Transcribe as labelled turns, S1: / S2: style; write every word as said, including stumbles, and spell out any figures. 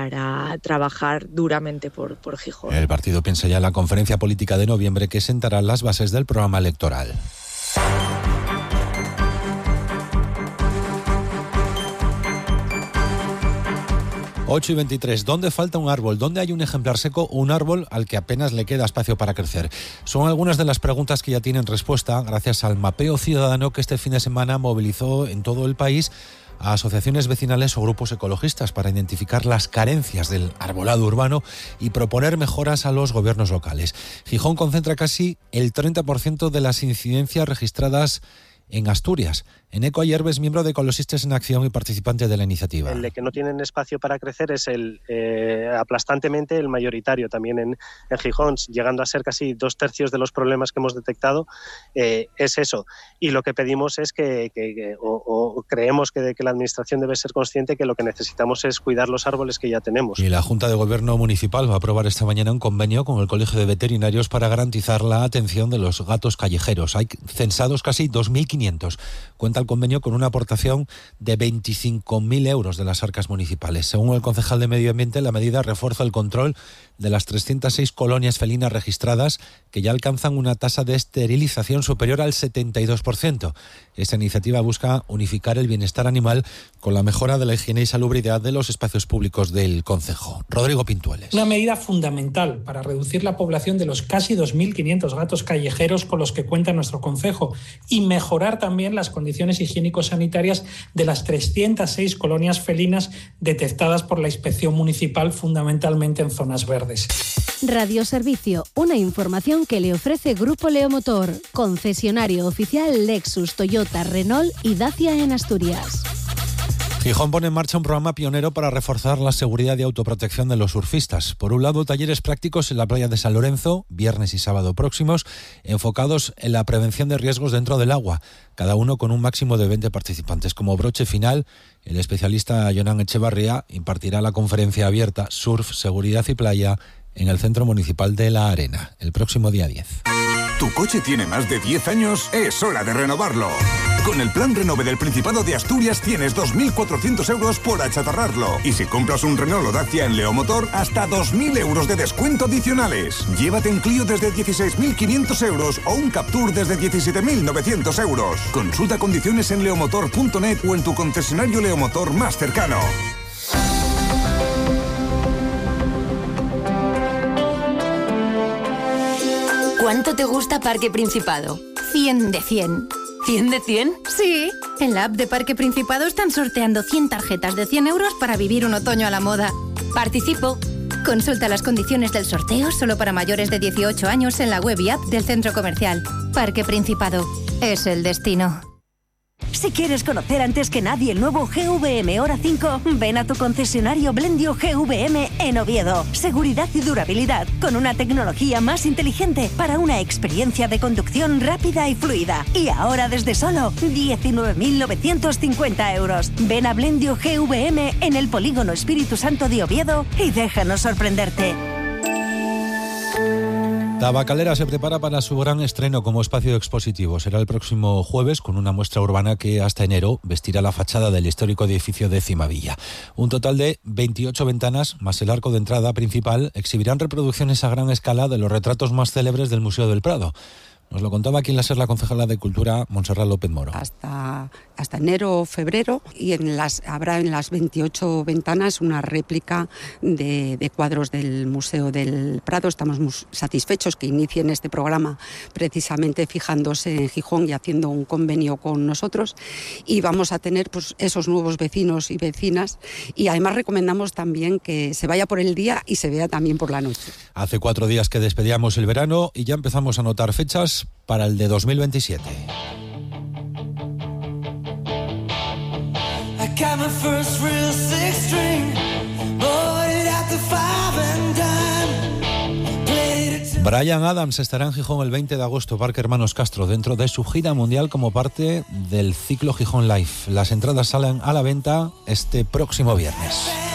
S1: para trabajar duramente por, por Gijón.
S2: El partido piensa ya en la conferencia política de noviembre que sentará las bases del programa electoral. ocho y veintitrés. ¿Dónde falta un árbol? ¿Dónde hay un ejemplar seco o un árbol al que apenas le queda espacio para crecer? Son algunas de las preguntas que ya tienen respuesta gracias al mapeo ciudadano que este fin de semana movilizó en todo el país a asociaciones vecinales o grupos ecologistas para identificar las carencias del arbolado urbano y proponer mejoras a los gobiernos locales. Gijón concentra casi el treinta por ciento de las incidencias registradas en Asturias. Eneco Ayerbe es miembro de Ecologistas en Acción y participante de la iniciativa.
S3: El de que no tienen espacio para crecer es el eh, aplastantemente el mayoritario también en, en Gijón, llegando a ser casi dos tercios de los problemas que hemos detectado, eh, es eso. Y lo que pedimos es que, que, que o, o creemos que, que la Administración debe ser consciente que lo que necesitamos es cuidar los árboles que ya tenemos.
S2: Y la Junta de Gobierno Municipal va a aprobar esta mañana un convenio con el Colegio de Veterinarios para garantizar la atención de los gatos callejeros. Hay censados casi dos mil quinientos. Cuenta el convenio con una aportación de veinticinco mil euros de las arcas municipales. Según el concejal de Medio Ambiente, la medida refuerza el control de las trescientas seis colonias felinas registradas que ya alcanzan una tasa de esterilización superior al setenta y dos por ciento. Esta iniciativa busca unificar el bienestar animal con la mejora de la higiene y salubridad de los espacios públicos del concejo. Rodrigo Pintueles.
S4: Una medida fundamental para reducir la población de los casi dos mil quinientos gatos callejeros con los que cuenta nuestro concejo y mejorar también las condiciones higiénico-sanitarias de las trescientas seis colonias felinas detectadas por la inspección municipal, fundamentalmente en zonas verdes.
S5: Radio Servicio, una información que le ofrece Grupo Leomotor, concesionario oficial Lexus, Toyota, Renault y Dacia en Asturias.
S2: Gijón pone en marcha un programa pionero para reforzar la seguridad y autoprotección de los surfistas. Por un lado, talleres prácticos en la playa de San Lorenzo, viernes y sábado próximos, enfocados en la prevención de riesgos dentro del agua, cada uno con un máximo de veinte participantes. Como broche final, el especialista Jonan Echevarría impartirá la conferencia abierta Surf, Seguridad y Playa en el Centro Municipal de La Arena, el próximo día diez.
S6: ¿Tu coche tiene más de diez años? Es hora de renovarlo. Con el Plan Renove del Principado de Asturias tienes dos mil cuatrocientos euros por achatarrarlo. Y si compras un Renault o Dacia en Leomotor, hasta dos mil euros de descuento adicionales. Llévate un Clio desde dieciséis mil quinientos euros o un Captur desde diecisiete mil novecientos euros. Consulta condiciones en leomotor punto net o en tu concesionario Leomotor más cercano.
S7: ¿Cuánto te gusta Parque Principado?
S8: cien de cien.
S7: ¿cien de cien?
S8: Sí, en la app de Parque Principado están sorteando cien tarjetas de cien euros para vivir un otoño a la moda.
S7: Participo.
S8: Consulta las condiciones del sorteo solo para mayores de dieciocho años en la web y app del centro comercial. Parque Principado. Es el destino.
S9: Si quieres conocer antes que nadie el nuevo G V M Hora cinco, ven a tu concesionario Blendio G V M en Oviedo. Seguridad y durabilidad con una tecnología más inteligente para una experiencia de conducción rápida y fluida. Y ahora desde solo diecinueve mil novecientos cincuenta euros. Ven a Blendio G V M en el Polígono Espíritu Santo de Oviedo y déjanos sorprenderte.
S2: Tabacalera se prepara para su gran estreno como espacio expositivo. Será el próximo jueves con una muestra urbana que hasta enero vestirá la fachada del histórico edificio de Cimavilla. Un total de veintiocho ventanas, más el arco de entrada principal, exhibirán reproducciones a gran escala de los retratos más célebres del Museo del Prado. Nos lo contaba aquí en la SER la concejala de Cultura, Montserrat López Moro.
S10: Hasta, hasta enero o febrero, y en las, habrá en las veintiocho ventanas una réplica de, de cuadros del Museo del Prado. Estamos muy satisfechos que inicien este programa precisamente fijándose en Gijón y haciendo un convenio con nosotros. Y vamos a tener pues, esos nuevos vecinos y vecinas. Y además recomendamos también que se vaya por el día y se vea también por la noche.
S2: Hace cuatro días que despedíamos el verano y ya empezamos a notar fechas para el de dos mil veintisiete. Bryan Adams estará en Gijón el veinte de agosto, Parque Hermanos Castro, dentro de su gira mundial como parte del ciclo Gijón Live. Las entradas salen a la venta este próximo viernes.